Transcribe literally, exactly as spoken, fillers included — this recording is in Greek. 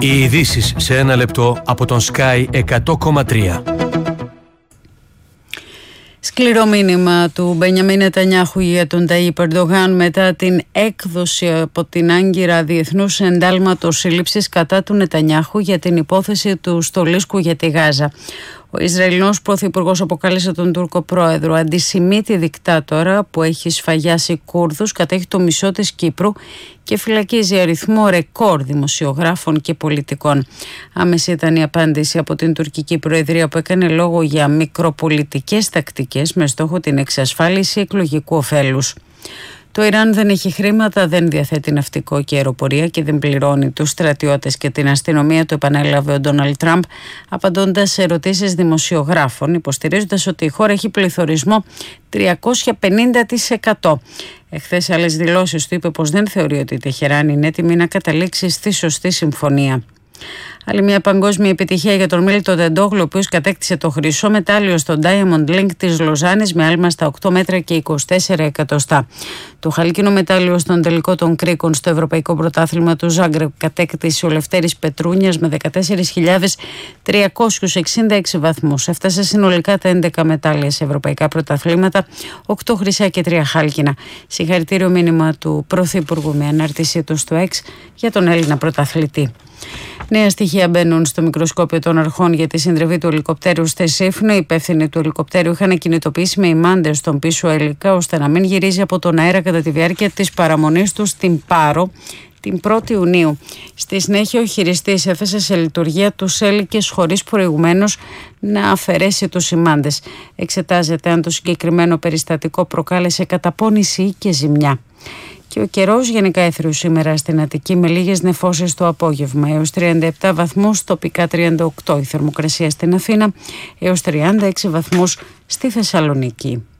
Οι ειδήσεις σε ένα λεπτό από τον Sky εκατό κόμμα τρία. Σκληρό μήνυμα του Μπενιαμίν Νετανιάχου για τον Ταΐπ Ερντογάν μετά την έκδοση από την Άγκυρα διεθνούς εντάλματος σύλληψης κατά του Νετανιάχου για την υπόθεση του στολίσκου για τη Γάζα. Ο Ισραηλινός πρωθυπουργός αποκάλεσε τον Τούρκο πρόεδρο αντισημίτη δικτάτορα που έχει σφαγιάσει Κούρδους, κατέχει το μισό της Κύπρου και φυλακίζει αριθμό ρεκόρ δημοσιογράφων και πολιτικών. Άμεση ήταν η απάντηση από την τουρκική προεδρία που έκανε λόγο για μικροπολιτικές τακτικές με στόχο την εξασφάλιση εκλογικού ωφέλους. Το Ιράν δεν έχει χρήματα, δεν διαθέτει ναυτικό και αεροπορία και δεν πληρώνει τους στρατιώτες και την αστυνομία, το επανέλαβε ο Ντόναλντ Τραμπ, απαντώντας σε ερωτήσεις δημοσιογράφων, υποστηρίζοντας ότι η χώρα έχει πληθωρισμό τριακόσια πενήντα τοις εκατό. Εχθές, σε άλλες δηλώσεις του είπε πως δεν θεωρεί ότι η Τεχεράν είναι έτοιμη να καταλήξει στη σωστή συμφωνία. Άλλη μια παγκόσμια επιτυχία για τον Μίλτο Τεντόγλου, ο οποίος κατέκτησε το χρυσό μετάλλιο στο Diamond League της Λοζάνης με άλμα στα οκτώ μέτρα και είκοσι τέσσερα εκατοστά. Το χαλκίνο μετάλλιο στον τελικό των κρίκων στο Ευρωπαϊκό Πρωτάθλημα του Ζάγκρεπ κατέκτησε ο Λευτέρης Πετρούνιας με δεκατέσσερις χιλιάδες τριακόσιους εξήντα έξι βαθμούς. Έφτασε συνολικά τα έντεκα μετάλλια σε ευρωπαϊκά πρωταθλήματα, οκτώ χρυσά και τρία χάλκινα. Συγχαρητήριο μήνυμα του Πρωθυπουργού με ανάρτησή του στο X για τον Έλληνα πρωταθλητή. Νέα στοιχεία μπαίνουν στο μικροσκόπιο των αρχών για τη συντριβή του ελικοπτέρου στη Σύφνο. Οι υπεύθυνοι του ελικοπτέρου είχαν κινητοποιήσει με ημάντες στον πίσω ελικά ώστε να μην γυρίζει από τον αέρα κατά τη διάρκεια της παραμονής του στην Πάρο την πρώτη Ιουνίου. Στη συνέχεια, ο χειριστής έθεσε σε λειτουργία τους έλικες χωρίς προηγουμένως να αφαιρέσει τους ημάντες. Εξετάζεται αν το συγκεκριμένο περιστατικό προκάλεσε καταπώνηση και ζημιά. Και ο καιρός γενικά έθριος σήμερα στην Αττική με λίγες νεφώσεις το απόγευμα, έως τριάντα επτά βαθμούς, τοπικά τριάντα οκτώ η θερμοκρασία στην Αθήνα, έως τριάντα έξι βαθμούς στη Θεσσαλονίκη.